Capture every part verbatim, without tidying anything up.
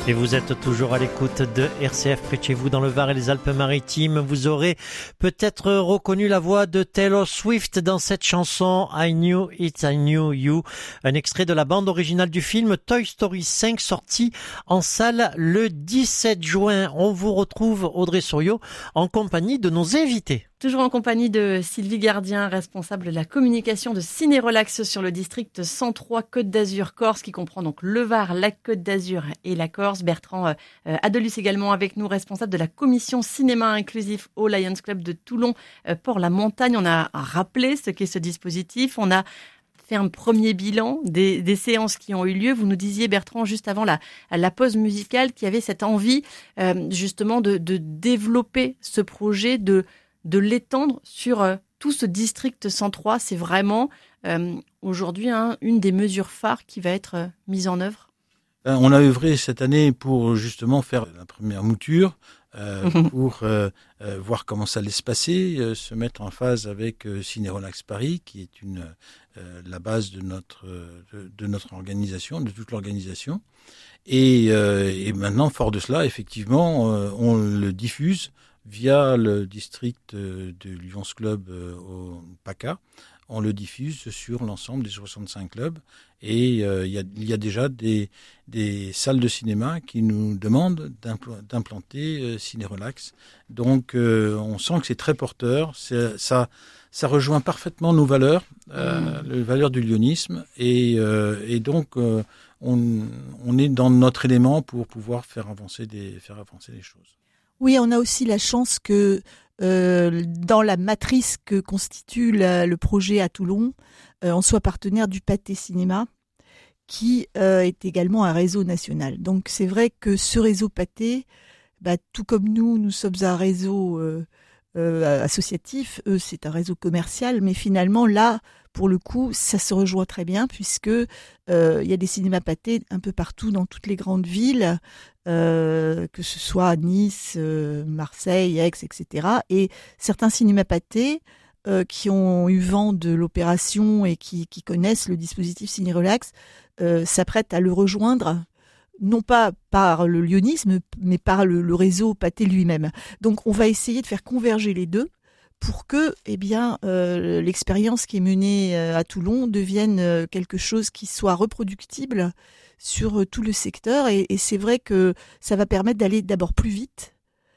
Et vous êtes toujours à l'écoute de R C F près de chez vous dans le Var et les Alpes-Maritimes. Vous aurez peut-être reconnu la voix de Taylor Swift dans cette chanson I Knew It, I Knew You. Un extrait de la bande originale du film Toy Story cinq sorti en salle le dix-sept juin. On vous retrouve Audrey Souriau en compagnie de nos invités. Toujours en compagnie de Sylvie Gardien, responsable de la communication de Ciné Relax sur le district cent trois Côte d'Azur Corse, qui comprend donc le Var, la Côte d'Azur et la Corse. Bertrand euh, Adelus également avec nous, responsable de la commission cinéma inclusif au Lions Club de Toulon, euh, Port-la-Montagne. On a rappelé ce qu'est ce dispositif. On a fait un premier bilan des, des séances qui ont eu lieu. Vous nous disiez, Bertrand, juste avant la, la pause musicale, qu'il y avait cette envie euh, justement de, de développer ce projet, de de l'étendre sur euh, tout ce district cent trois. C'est vraiment euh, aujourd'hui hein, une des mesures phares qui va être euh, mise en œuvre. On a œuvré cette année pour justement faire la première mouture, euh, pour euh, euh, voir comment ça allait se passer, euh, se mettre en phase avec euh, Ciné Relax Paris, qui est une, euh, la base de notre, de, de notre organisation, de toute l'organisation. Et, euh, et maintenant, fort de cela, effectivement, euh, on le diffuse via le district de Lions Club au PACA. On le diffuse sur l'ensemble des soixante-cinq clubs et euh, il, y a, il y a déjà des, des salles de cinéma qui nous demandent d'impl- d'implanter euh, Ciné Relax. Donc euh, on sent que c'est très porteur, c'est, ça, ça rejoint parfaitement nos valeurs, euh, mmh. les valeurs du lyonisme et, euh, et donc euh, on, on est dans notre élément pour pouvoir faire avancer des, faire avancer les choses. Oui, on a aussi la chance que euh, dans la matrice que constitue la, le projet à Toulon, euh, on soit partenaire du Pâté Cinéma, qui euh, est également un réseau national. Donc c'est vrai que ce réseau Pâté, bah, tout comme nous, nous sommes un réseau euh, euh, associatif, eux c'est un réseau commercial, mais finalement là, pour le coup, ça se rejoint très bien puisque euh, il y a des cinémas Pâté un peu partout dans toutes les grandes villes, euh, que ce soit Nice, euh, Marseille, Aix, et cetera. Et certains cinémas Pâté euh, qui ont eu vent de l'opération et qui, qui connaissent le dispositif Ciné Relax euh, s'apprêtent à le rejoindre, non pas par le lyonisme, mais par le, le réseau Pâté lui-même. Donc on va essayer de faire converger les deux, pour que eh bien, euh, l'expérience qui est menée euh, à Toulon devienne euh, quelque chose qui soit reproductible sur euh, tout le secteur. Et, et c'est vrai que ça va permettre d'aller d'abord plus vite.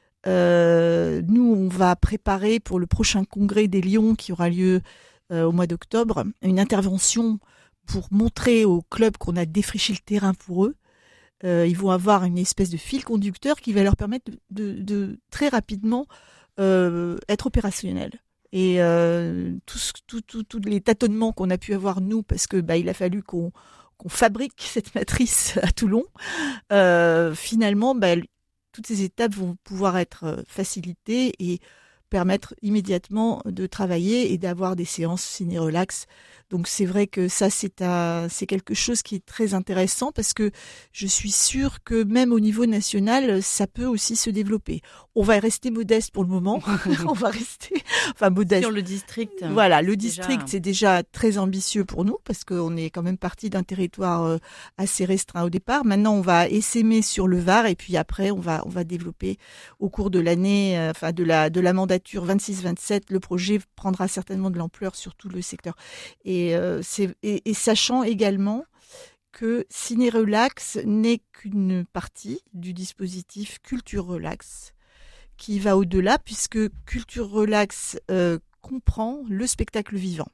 Euh, nous, on va préparer pour le prochain congrès des Lions qui aura lieu euh, au mois d'octobre, une intervention pour montrer aux clubs qu'on a défriché le terrain pour eux. Euh, ils vont avoir une espèce de fil conducteur qui va leur permettre de, de, de très rapidement Euh, être opérationnel. Et euh, tous tout, tout, tout les tâtonnements qu'on a pu avoir nous, parce que bah, il a fallu qu'on, qu'on fabrique cette matrice à Toulon, euh, finalement, bah, toutes ces étapes vont pouvoir être facilitées et permettre immédiatement de travailler et d'avoir des séances Ciné Relax. Donc c'est vrai que ça c'est un, c'est quelque chose qui est très intéressant parce que je suis sûre que même au niveau national, ça peut aussi se développer. On va rester modeste pour le moment. On va rester, enfin modeste. Sur le district. Voilà, le district déjà... c'est déjà très ambitieux pour nous parce qu'on est quand même parti d'un territoire assez restreint au départ. Maintenant on va essaimer sur le Var et puis après on va on va développer au cours de l'année, euh, enfin de la de la mandature vingt-six vingt-sept. Le projet prendra certainement de l'ampleur sur tout le secteur. Et Et, euh, c'est, et, et sachant également que Ciné Relax n'est qu'une partie du dispositif Culture Relax qui va au-delà puisque Culture Relax euh, comprend le spectacle vivant.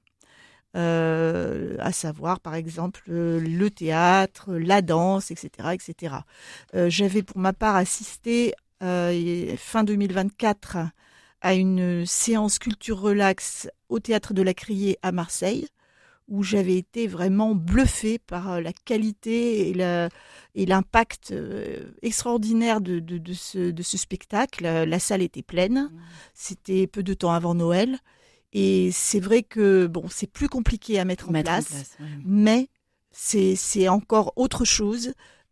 Euh, à savoir par exemple euh, le théâtre, la danse, et cetera, et cetera. Euh, j'avais pour ma part assisté euh, fin deux mille vingt-quatre à une séance Culture Relax au Théâtre de la Criée à Marseille, où j'avais été vraiment bluffée par la qualité et, la, et l'impact extraordinaire de, de, de, ce, de ce spectacle. La salle était pleine, c'était peu de temps avant Noël. Et c'est vrai que bon, c'est plus compliqué à mettre en mettre place, en place ouais. mais c'est, c'est encore autre chose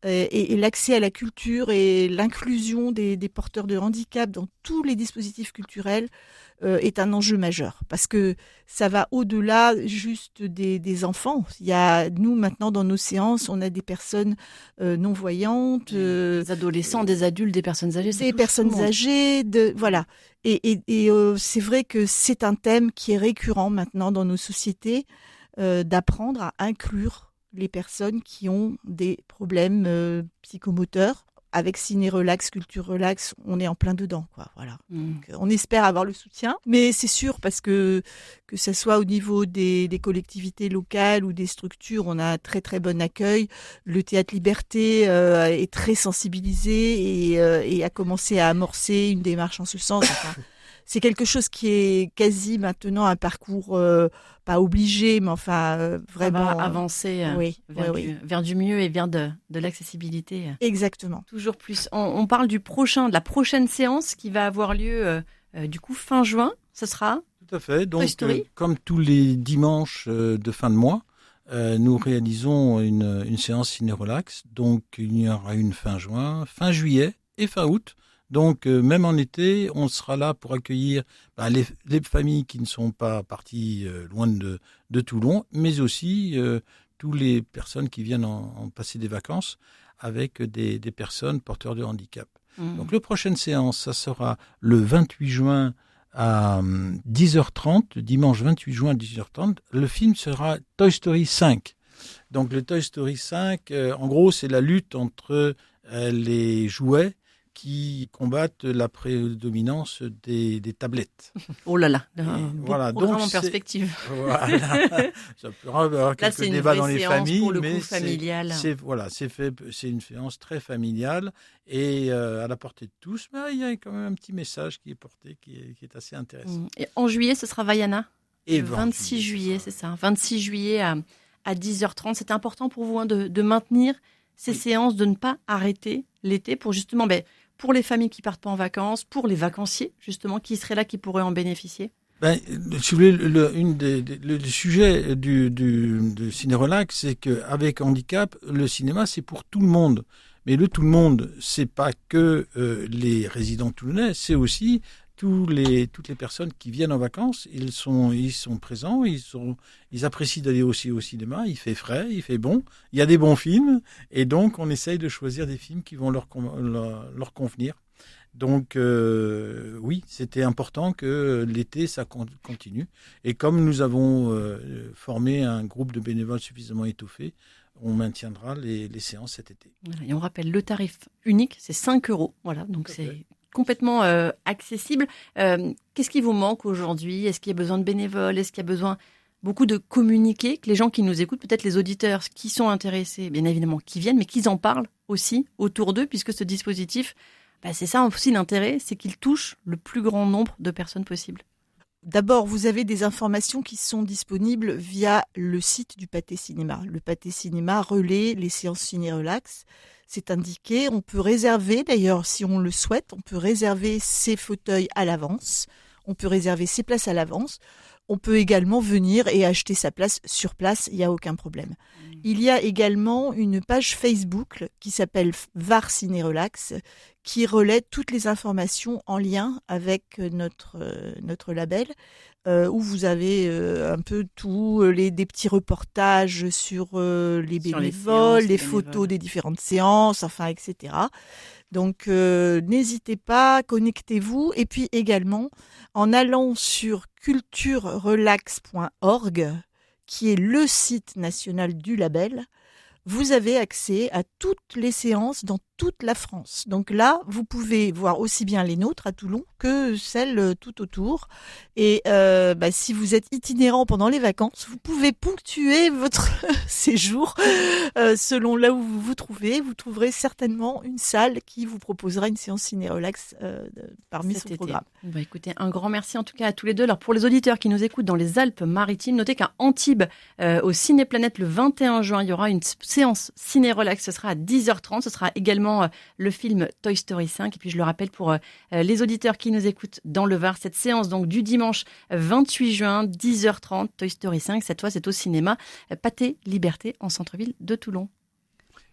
et, et l'accès à la culture et l'inclusion des, des porteurs de handicap dans tous les dispositifs culturels euh, est un enjeu majeur, parce que ça va au-delà juste des, des enfants. Il y a, nous maintenant dans nos séances, on a des personnes euh, non-voyantes, euh, des adolescents, euh, des adultes, des personnes âgées, des personnes âgées, de, voilà. Et, et, et euh, c'est vrai que c'est un thème qui est récurrent maintenant dans nos sociétés, euh, d'apprendre à inclure les personnes qui ont des problèmes euh, psychomoteurs. Avec Ciné Relax, Culture Relax, on est en plein dedans, quoi. Voilà. Mmh. Donc, on espère avoir le soutien, mais c'est sûr, parce que que ce soit au niveau des, des collectivités locales ou des structures, on a un très très bon accueil. Le Théâtre Liberté euh, est très sensibilisé et, euh, et a commencé à amorcer une démarche en ce sens. Enfin, c'est quelque chose qui est quasi maintenant un parcours, euh, pas obligé, mais enfin euh, vraiment avancer euh, oui, vers, oui, du, oui. vers du mieux et vers de, de l'accessibilité. Exactement. Toujours plus. On, on parle du prochain, de la prochaine séance qui va avoir lieu euh, euh, du coup fin juin. Ce sera Tout à fait. Donc, euh, comme tous les dimanches euh, de fin de mois, euh, nous réalisons une, une séance ciné-relax. Donc, il y aura une fin juin, fin juillet et fin août. Donc, euh, même en été, on sera là pour accueillir bah, les, les familles qui ne sont pas parties euh, loin de, de Toulon, mais aussi euh, toutes les personnes qui viennent en, en passer des vacances avec des, des personnes porteurs de handicap. Mmh. Donc, la prochaine séance, ça sera le vingt-huit juin à dix heures trente, dimanche vingt-huit juin à dix heures trente. Le film sera Toy Story cinq. Donc, le Toy Story cinq, euh, en gros, c'est la lutte entre euh, les jouets qui combattent la prédominance des, des tablettes. Oh là là, voilà, donc en c'est, perspective. Voilà, ça peut avoir quelques là, débats dans les familles, pour le mais coup familial. C'est, c'est, voilà, c'est, fait, c'est une séance très familiale et euh, à la portée de tous, mais il y a quand même un petit message qui est porté, qui est, qui est assez intéressant. Et en juillet, ce sera Vaiana. Et le vingt-six juillet, c'est ça. vingt-six juillet à, à dix heures trente. C'est important pour vous hein, de, de maintenir ces oui. séances, de ne pas arrêter l'été pour justement... Ben, pour les familles qui partent pas en vacances, pour les vacanciers, justement, qui seraient là, qui pourraient en bénéficier? Ben, si vous voulez, le, une des, des, le sujet du, du, du ciné-relax, c'est qu'avec handicap, le cinéma, c'est pour tout le monde. Mais le tout le monde, c'est pas que euh, les résidents toulonnais, c'est aussi tous les, toutes les personnes qui viennent en vacances. Ils sont, ils sont présents, ils, sont, ils apprécient d'aller aussi au cinéma. Il fait frais, il fait bon, il y a des bons films. Et donc, on essaye de choisir des films qui vont leur, leur, leur convenir. Donc, euh, oui, c'était important que l'été, ça continue. Et comme nous avons euh, formé un groupe de bénévoles suffisamment étoffé, on maintiendra les, les séances cet été. Voilà, et on rappelle, le tarif unique, c'est cinq euros. Voilà, donc okay. c'est complètement euh, accessible. Euh, qu'est-ce qui vous manque aujourd'hui? Est-ce qu'il y a besoin de bénévoles? Est-ce qu'il y a besoin beaucoup de communiquer? Que les gens qui nous écoutent, peut-être les auditeurs qui sont intéressés, bien évidemment, qui viennent, mais qu'ils en parlent aussi autour d'eux, puisque ce dispositif, bah, c'est ça aussi l'intérêt, c'est qu'il touche le plus grand nombre de personnes possible. D'abord, vous avez des informations qui sont disponibles via le site du Pâté Cinéma. Le Pâté Cinéma relaie les séances ciné-relax. C'est indiqué. On peut réserver, d'ailleurs, si on le souhaite, on peut réserver ses fauteuils à l'avance. On peut réserver ses places à l'avance. On peut également venir et acheter sa place sur place. Il n'y a aucun problème. Mmh. Il y a également une page Facebook qui s'appelle V A R Ciné Relax, qui relaie toutes les informations en lien avec notre, euh, notre label, euh, où vous avez euh, un peu tout, les, des petits reportages sur euh, les bénévoles, sur les, séances, les, les photos bénévoles. Des différentes séances, enfin, et cetera. Donc, euh, n'hésitez pas, connectez-vous. Et puis également, en allant sur culture relax point org, qui est le site national du label, vous avez accès à toutes les séances dans toute la France. Donc là, vous pouvez voir aussi bien les nôtres à Toulon que celles tout autour. Et euh, bah, si vous êtes itinérant pendant les vacances, vous pouvez ponctuer votre séjour euh, selon là où vous vous trouvez. Vous trouverez certainement une salle qui vous proposera une séance ciné-relax euh, parmi son programme. Bah, écoutez, un grand merci en tout cas à tous les deux. Alors pour les auditeurs qui nous écoutent dans les Alpes-Maritimes, notez qu'à Antibes, euh, au Cinéplanète, le vingt et un juin, il y aura une séance ciné-relax. Ce sera à dix heures trente. Ce sera également le film Toy Story cinq. Et puis je le rappelle pour euh, les auditeurs qui nous écoutent dans le Var, cette séance donc du dimanche vingt-huit juin, dix heures trente, Toy Story cinq. Cette fois, c'est au cinéma Pâté Liberté en centre-ville de Toulon.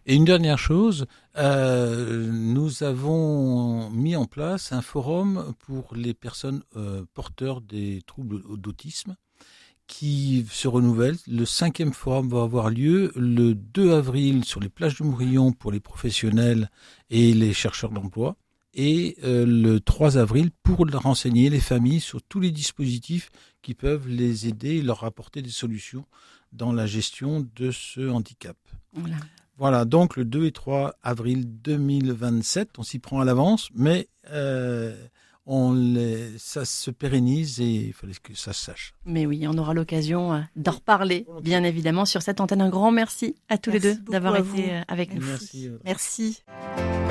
Et une dernière chose, euh, nous avons mis en place un forum pour les personnes euh, porteurs des troubles d'autisme qui se renouvelle. Le cinquième forum va avoir lieu le deux avril sur les plages de Mourillon pour les professionnels et les chercheurs d'emploi, et euh, le trois avril pour renseigner les familles sur tous les dispositifs qui peuvent les aider et leur apporter des solutions dans la gestion de ce handicap. Voilà. Voilà, donc le deux et trois avril deux mille vingt-sept, on s'y prend à l'avance, mais euh, on les, ça se pérennise et il fallait que ça se sache. Mais oui, on aura l'occasion d'en reparler, bien évidemment, sur cette antenne. Un grand merci à tous Merci les deux d'avoir à été vous. avec nous. Merci. Merci.